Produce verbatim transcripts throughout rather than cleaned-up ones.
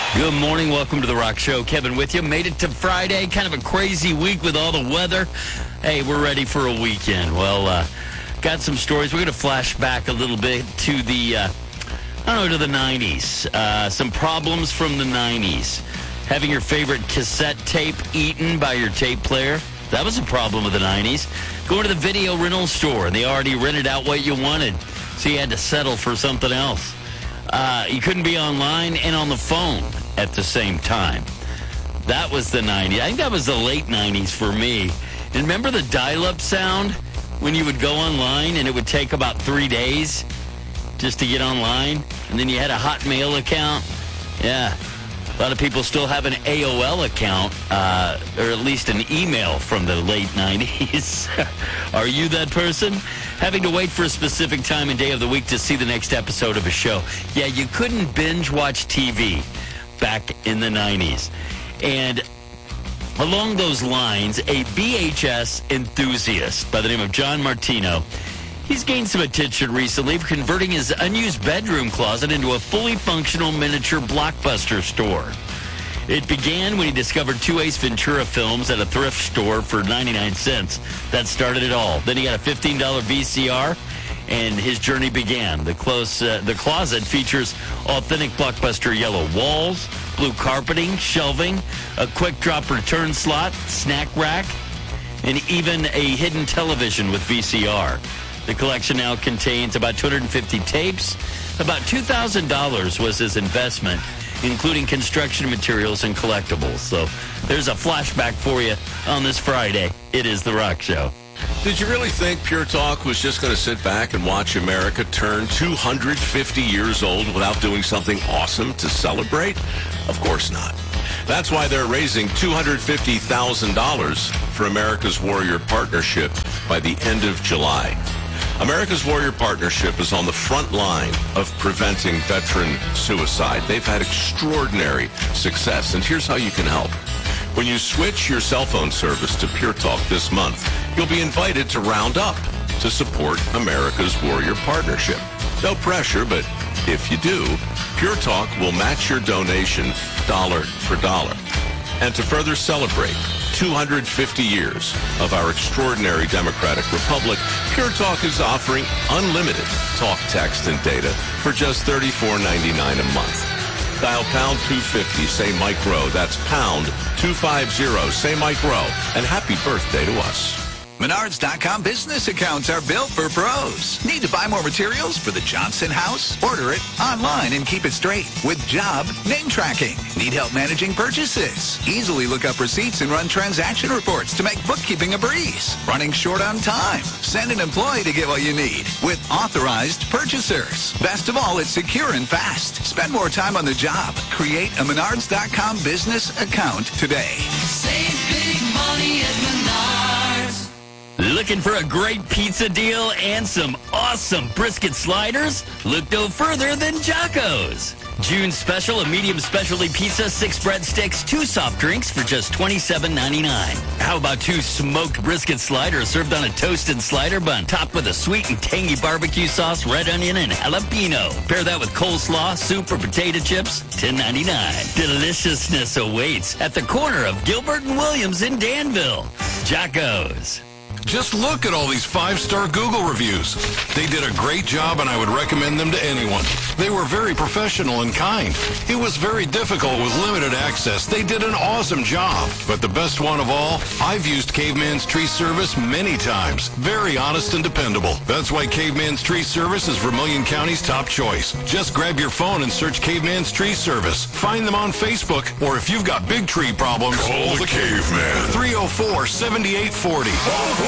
Good morning. Welcome to The Rock Show. Kevin with you. Made it to Friday. Kind of a crazy week with all the weather. Hey, we're ready for a weekend. Well, uh, got some stories. We're going to flash back a little bit to the, uh, I don't know, to the nineties. Uh, some problems from the nineties. Having your favorite cassette tape eaten by your tape player. That was a problem of the nineties. Going to the video rental store, and they already rented out what you wanted. So you had to settle for something else. Uh, you couldn't be online and on the phone at the same time. That was the nineties. I think that was the late nineties for me. And remember the dial-up sound when you would go online and it would take about three days just to get online? And then you had a Hotmail account? Yeah. A lot of people still have an A O L account, uh, or at least an email from the late nineties. Are you that person? Having to wait for a specific time and day of the week to see the next episode of a show. Yeah, you couldn't binge watch T V back in the nineties. And along those lines, a V H S enthusiast by the name of John Martino, he's gained some attention recently for converting his unused bedroom closet into a fully functional miniature Blockbuster store. It began when he discovered two Ace Ventura films at a thrift store for ninety-nine cents. That started it all. Then he got a fifteen dollar V C R, and his journey began. The, close, uh, the closet features authentic Blockbuster yellow walls, blue carpeting, shelving, a quick-drop return slot, snack rack, and even a hidden television with V C R. The collection now contains about two hundred fifty tapes. About two thousand dollars was his investment, including construction materials and collectibles. So there's a flashback for you on this Friday. It is The Rock Show. Did you really think Pure Talk was just going to sit back and watch America turn two hundred fifty years old without doing something awesome to celebrate? Of course not. That's why they're raising two hundred fifty thousand dollars for America's Warrior Partnership by the end of July. America's Warrior Partnership is on the front line of preventing veteran suicide. They've had extraordinary success, and here's how you can help. When you switch your cell phone service to Pure Talk this month, you'll be invited to round up to support America's Warrior Partnership. No pressure, but if you do, Pure Talk will match your donation dollar for dollar. And to further celebrate two hundred fifty years of our extraordinary democratic republic, Pure Talk is offering unlimited talk, text, and data for just thirty-four ninety-nine a month. Dial pound two fifty, say Mike Rowe. That's pound two fifty, say Mike Rowe. And happy birthday to us. Menards dot com business accounts are built for pros. Need to buy more materials for the Johnson house? Order it online and keep it straight with job name tracking. Need help managing purchases? Easily look up receipts and run transaction reports to make bookkeeping a breeze. Running short on time? Send an employee to get what you need with authorized purchasers. Best of all, it's secure and fast. Spend more time on the job. Create a Menards dot com business account today. Save big money at Menards. Looking for a great pizza deal and some awesome brisket sliders? Look no further than Jocko's. June special, a medium specialty pizza, six breadsticks, two soft drinks for just twenty-seven ninety-nine. How about two smoked brisket sliders served on a toasted slider bun, topped with a sweet and tangy barbecue sauce, red onion, and jalapeno. Pair that with coleslaw, soup, or potato chips, ten ninety-nine. Deliciousness awaits at the corner of Gilbert and Williams in Danville. Jocko's. Just look at all these five-star Google reviews. They did a great job, and I would recommend them to anyone. They were very professional and kind. It was very difficult with limited access. They did an awesome job. But the best one of all, I've used Caveman's Tree Service many times. Very honest and dependable. That's why Caveman's Tree Service is Vermilion County's top choice. Just grab your phone and search Caveman's Tree Service. Find them on Facebook, or if you've got big tree problems, Call the Caveman. three oh four, seven eight four oh.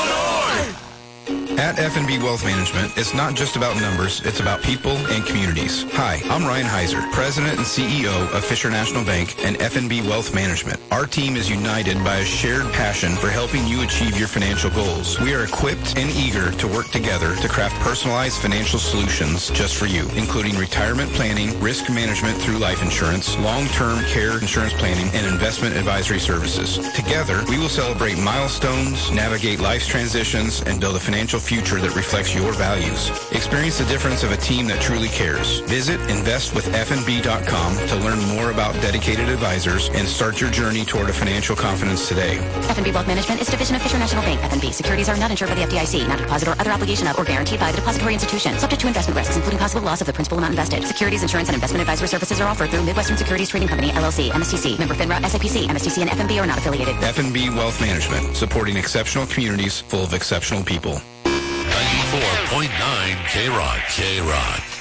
At F and B Wealth Management, it's not just about numbers, it's about people and communities. Hi, I'm Ryan Heiser, President and C E O of Fisher National Bank and F and B Wealth Management. Our team is united by a shared passion for helping you achieve your financial goals. We are equipped and eager to work together to craft personalized financial solutions just for you, including retirement planning, risk management through life insurance, long-term care insurance planning, and investment advisory services. Together, we will celebrate milestones, navigate life's transitions, and build a financial future that reflects your values. Experience the difference of a team that truly cares. Visit invest with f n b dot com to learn more about dedicated advisors and start your journey toward a financial confidence today. F N B Wealth Management is a division of Fisher National Bank. F N B securities are not insured by the F D I C, not a deposit or other obligation of or guaranteed by the depository institution, subject to investment risks, including possible loss of the principal amount invested. Securities, insurance, and investment advisory services are offered through Midwestern Securities Trading Company, L L C, M S T C, member FINRA, S I P C, M S T C, and F N B are not affiliated. F N B Wealth Management, supporting exceptional communities full of exceptional people. ninety-four point nine K-Rock. K-Rock.